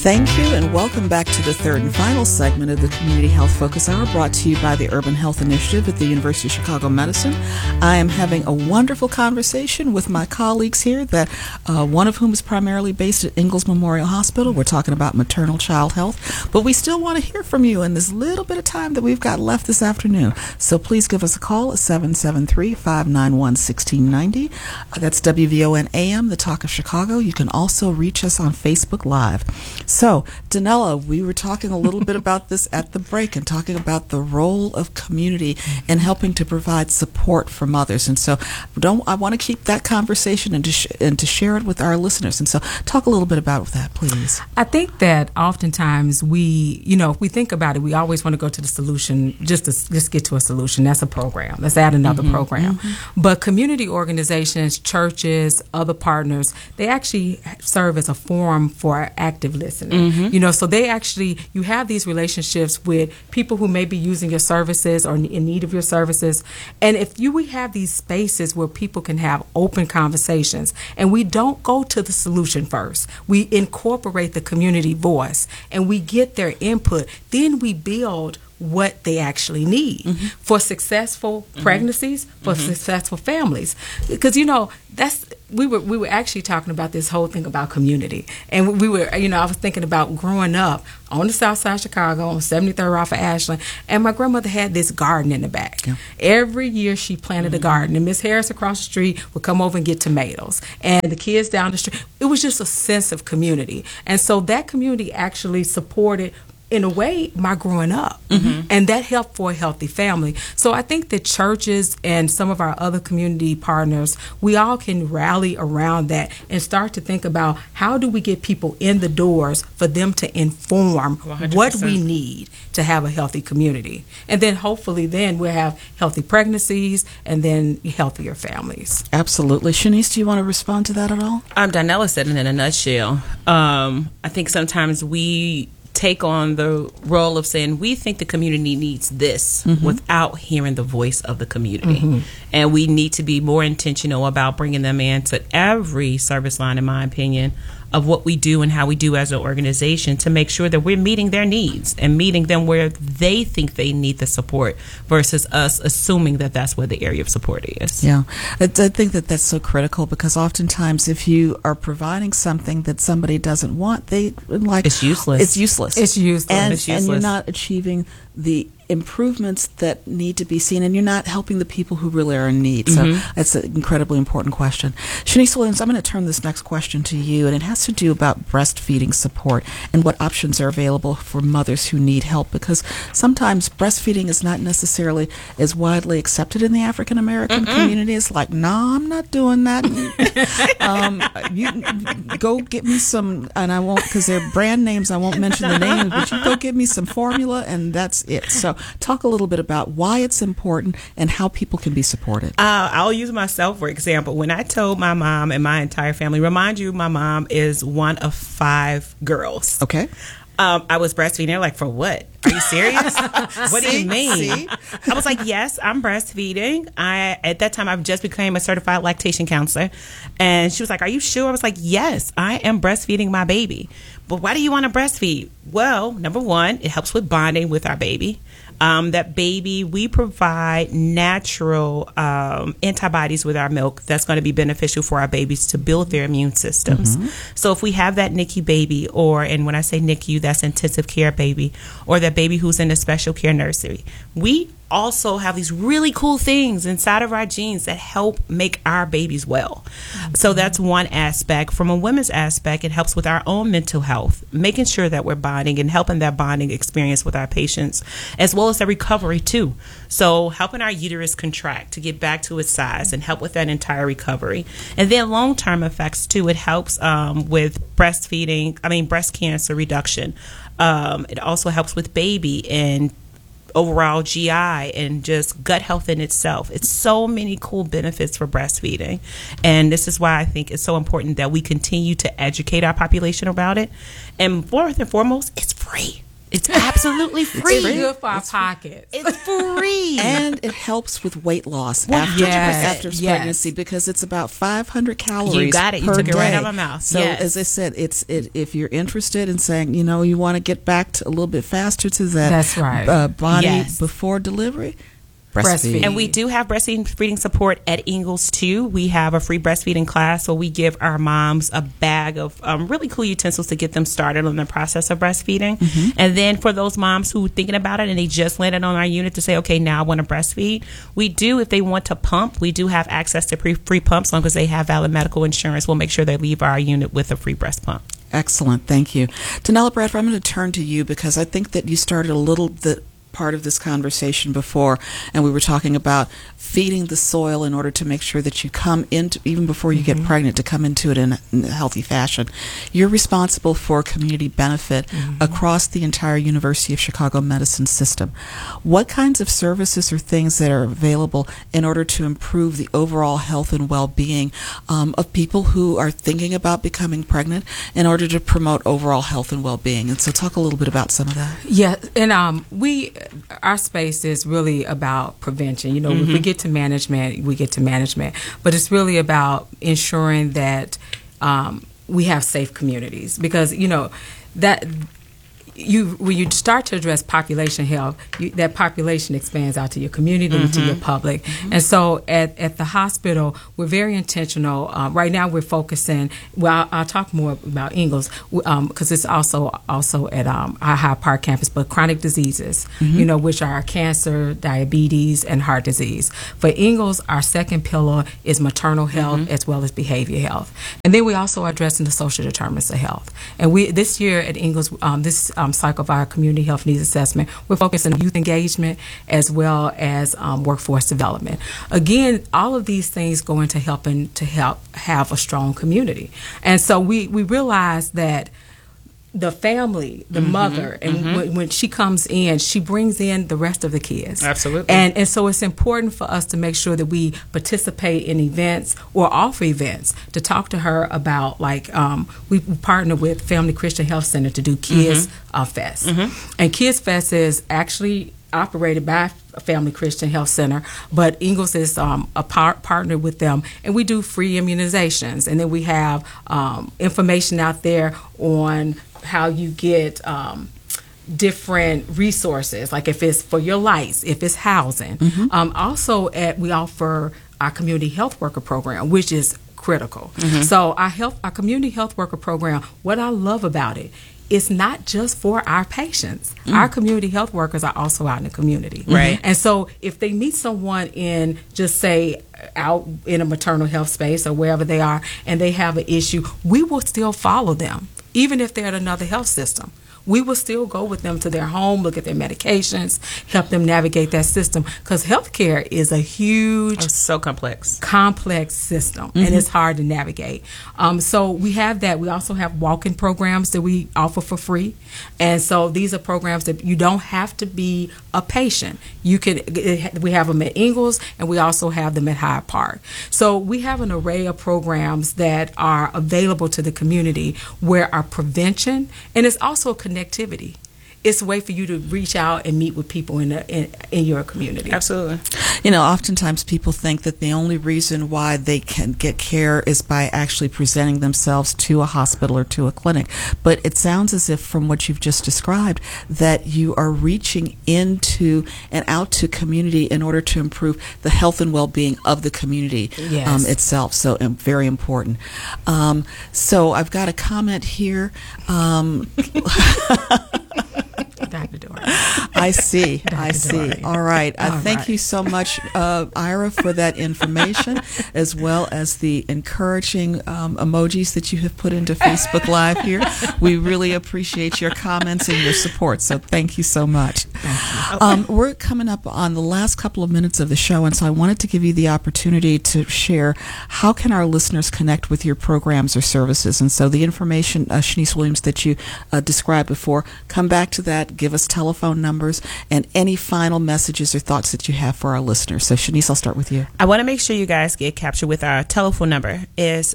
Thank you, and welcome back to the third and final segment of the Community Health Focus Hour, brought to you by the Urban Health Initiative at the University of Chicago Medicine. I am having a wonderful conversation with my colleagues here, that one of whom is primarily based at Ingalls Memorial Hospital. We're talking about maternal child health, but we still want to hear from you in this little bit of time that we've got left this afternoon. So please give us a call at 773-591-1690. That's WVON AM, the Talk of Chicago. You can also reach us on Facebook Live. So, Danella, we were talking a little bit about this at the break and talking about the role of community in helping to provide support for mothers. And so I want to keep that conversation and to share it with our listeners. And so talk a little bit about that, please. I think that oftentimes if we think about it, we always want to go to the solution, just get to a solution. That's a program. Let's add another program. But community organizations, churches, other partners, they actually serve as a forum for active listening. So they actually, you have these relationships with people who may be using your services or in need of your services. And if we have these spaces where people can have open conversations, and we don't go to the solution first, we incorporate the community voice and we get their input, then we build what they actually need for successful pregnancies, for successful families. Because we were actually talking about this whole thing about community, and we were I was thinking about growing up on the south side of Chicago on 73rd off of Ashland, and my grandmother had this garden in the back. Every year she planted a garden, and Miss Harris across the street would come over and get tomatoes, and the kids down the street. It was just a sense of community, and so that community actually supported, in a way, my growing up. And that helped for a healthy family. So I think that churches and some of our other community partners, we all can rally around that and start to think about how do we get people in the doors for them to inform 100%. What we need to have a healthy community. And then hopefully then we'll have healthy pregnancies and then healthier families. Absolutely. Shanice, do you want to respond to that at all? Darnella said it in a nutshell. I think sometimes we take on the role of saying we think the community needs this without hearing the voice of the community. And we need to be more intentional about bringing them into every service line, in my opinion, of what we do and how we do as an organization to make sure that we're meeting their needs and meeting them where they think they need the support versus us assuming that that's where the area of support is. Yeah, I think that that's so critical, because oftentimes if you are providing something that somebody doesn't want, it's useless. It's useless. And you're not achieving the improvements that need to be seen, and you're not helping the people who really are in need. So that's an incredibly important question. Shanice Williams, I'm going to turn this next question to you, and it has to do about breastfeeding support and what options are available for mothers who need help, because sometimes breastfeeding is not necessarily as widely accepted in the African American community. It's like, no, I'm not doing that. You go get me some, and I won't, because they're brand names, I won't mention the names, but you go get me some formula, and that's it. So talk a little bit about why it's important and how people can be supported. I'll use myself for example. When I told my mom and my entire family, remind you, my mom is one of 5 girls. Okay. I was breastfeeding. They're like, for what? Are you serious? What do you mean? I was like, yes, I'm breastfeeding. At that time, I've just became a certified lactation counselor. And she was like, are you sure? I was like, yes, I am breastfeeding my baby. But why do you want to breastfeed? Well, number one, it helps with bonding with our baby. That baby, we provide natural antibodies with our milk that's going to be beneficial for our babies to build their immune systems. So if we have that NICU baby, and when I say NICU, that's intensive care baby, or that baby who's in a special care nursery, we also have these really cool things inside of our genes that help make our babies well. So that's one aspect. From a women's aspect, it helps with our own mental health, making sure that we're bonding and helping that bonding experience with our patients, as well as the recovery too. So helping our uterus contract to get back to its size and help with that entire recovery. And then long-term effects too, it helps with breast cancer reduction. It also helps with baby and overall GI and just gut health in itself. It's so many cool benefits for breastfeeding. And this is why I think it's so important that we continue to educate our population about it. And fourth and foremost, it's free. It's absolutely free. It's good for our pockets. It's free. And it helps with weight loss after pregnancy because it's about 500 calories. You got it. You took it right out of my mouth. So as I said, if you're interested in saying, you want to get back to a little bit faster to that body before delivery, breastfeed. And we do have breastfeeding support at Ingalls too. We have a free breastfeeding class where we give our moms a bag of really cool utensils to get them started on the process of breastfeeding. Mm-hmm. And then for those moms who are thinking about it and they just landed on our unit to say, okay, now I want to breastfeed, we do, if they want to pump, we do have access to free pumps as long as they have valid medical insurance. We'll make sure they leave our unit with a free breast pump. Excellent. Thank you. Danella Bradford, I'm going to turn to you because I think that you started a little bit part of this conversation before, and we were talking about feeding the soil in order to make sure that you come into, even before you get pregnant, to come into it in a healthy fashion. You're responsible for community benefit across the entire University of Chicago medicine system. What kinds of services or things that are available in order to improve the overall health and well-being of people who are thinking about becoming pregnant in order to promote overall health and well-being? And so talk a little bit about some of that. Yeah, and our space is really about prevention. If we get to management, we get to management. But it's really about ensuring that we have safe communities because, that when you start to address population health, that population expands out to your community and to your public. And so at the hospital, we're very intentional. Right now, we're focusing. Well, I'll talk more about Ingalls because it's also at our Hyde Park campus. But chronic diseases, which are cancer, diabetes, and heart disease. For Ingalls, our second pillar is maternal health as well as behavior health, and then we also are addressing the social determinants of health. And this year at Ingalls, this cycle of our community health needs assessment, we're focusing on youth engagement as well as workforce development. Again, all of these things go into helping to help have a strong community. And so we realize that the family, the mother, and when she comes in, she brings in the rest of the kids. Absolutely. And so it's important for us to make sure that we participate in events or offer events to talk to her about, we partner with Family Christian Health Center to do Kids Fest. And Kids Fest is actually operated by Family Christian Health Center, but Ingalls is a partner with them, and we do free immunizations. And then we have information out there on how you get different resources, like if it's for your lights, if it's housing. Also, we offer our community health worker program, which is critical. So our community health worker program, what I love about it, it's not just for our patients. Our community health workers are also out in the community. Right. And so if they meet someone in, just say, out in a maternal health space or wherever they are, and they have an issue, we will still follow them, even if they're at another health system. We will still go with them to their home, look at their medications, help them navigate that system, because healthcare is a huge, so complex system, and it's hard to navigate. So we have that. We also have walk-in programs that we offer for free, and so these are programs that you don't have to be a patient. We have them at Ingalls, and we also have them at Hyde Park. So we have an array of programs that are available to the community where our prevention, and it's also connectivity. It's a way for you to reach out and meet with people in your community. Absolutely. Oftentimes people think that the only reason why they can get care is by actually presenting themselves to a hospital or to a clinic. But it sounds as if, from what you've just described, that you are reaching into and out to community in order to improve the health and well-being of the community itself. So very important. So I've got a comment here. Dr. Dory. I see. All right. Thank you so much, Ira, for that information, as well as the encouraging emojis that you have put into Facebook Live here. We really appreciate your comments and your support, so thank you so much. Thank you. We're coming up on the last couple of minutes of the show, and so I wanted to give you the opportunity to share how can our listeners connect with your programs or services. And so the information, Shanice Williams, that you described before, come back to that. Give us telephone numbers callers and any final messages or thoughts that you have for our listeners. So, Shanice, I'll start with you. I want to make sure you guys get captured with our telephone number is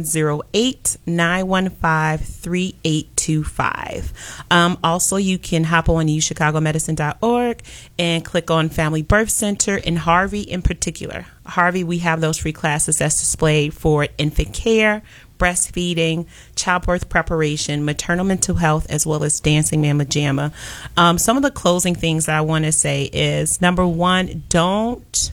708-915-3825. Also, you can hop on uchicagomedicine.org and click on Family Birth Center in Harvey in particular. Harvey, we have those free classes that's displayed for infant care, breastfeeding, childbirth preparation, maternal mental health, as well as dancing Mama Jamma. Some of the closing things that I want to say is, number one, don't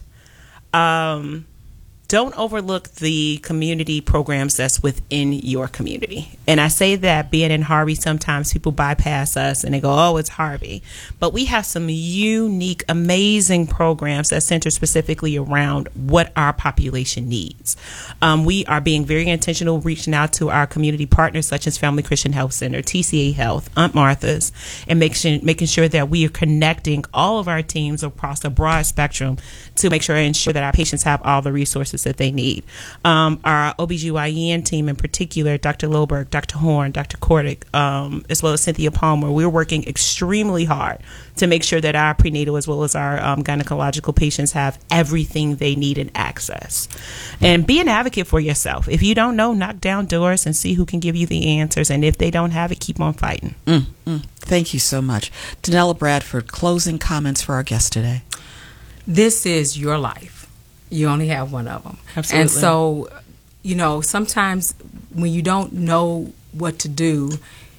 overlook the community programs that's within your community. And I say that being in Harvey, sometimes people bypass us and they go, oh, it's Harvey. But we have some unique, amazing programs that center specifically around what our population needs. We are being very intentional, reaching out to our community partners such as Family Christian Health Center, TCA Health, Aunt Martha's, and making sure that we are connecting all of our teams across a broad spectrum to ensure that our patients have all the resources that they need. Our OBGYN team in particular, Dr. Loberg, Dr. Horn, Dr. Kordick, as well as Cynthia Palmer, we're working extremely hard to make sure that our prenatal as well as our gynecological patients have everything they need and access. And be an advocate for yourself. If you don't know, knock down doors and see who can give you the answers. And if they don't have it, keep on fighting. Thank you so much. Danella Bradford, closing comments for our guest today. This is your life. You only have one of them. Absolutely. And so, sometimes when you don't know what to do,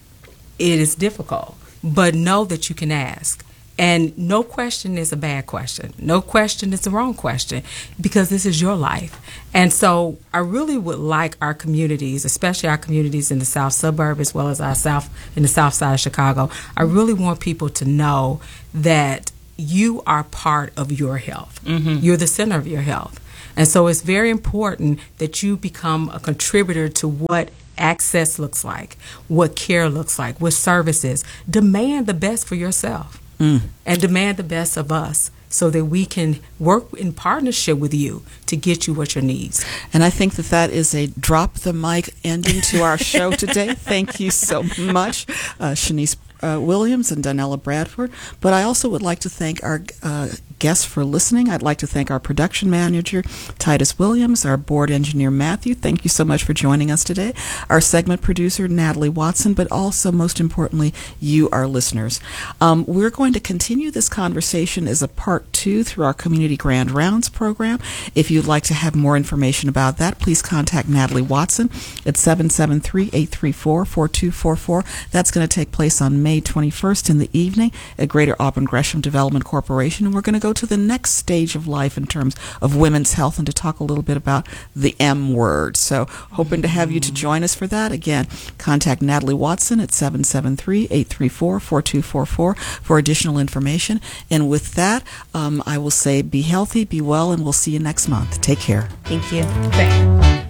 it is difficult. But know that you can ask. And no question is a bad question. No question is the wrong question, because this is your life. And so I really would like our communities, especially our communities in the South Suburb as well as in the South Side of Chicago, I really want people to know that you are part of your health. You're the center of your health. And so it's very important that you become a contributor to what access looks like, what care looks like, what services. Demand the best for yourself and demand the best of us so that we can work in partnership with you to get you what your needs. And I think that is a drop the mic ending to our show today. Thank you so much, Shanice Williams and Danella Bradford. But I also would like to thank our guests for listening. I'd like to thank our production manager, Titus Williams, our board engineer, Matthew. Thank you so much for joining us today. Our segment producer, Natalie Watson, but also, most importantly, you, our listeners. We're going to continue this conversation as a part 2 through our Community Grand Rounds program. If you'd like to have more information about that, please contact Natalie Watson at 773-834-4244. That's going to take place on May 21st in the evening at Greater Auburn Gresham Development Corporation. And we're going to go to the next stage of life in terms of women's health and to talk a little bit about the M word. So hoping to have you to join us for that. Again, contact Natalie Watson at 773-834-4244 for additional information. And with that, I will say be healthy, be well, and we'll see you next month. Take care. Thank you.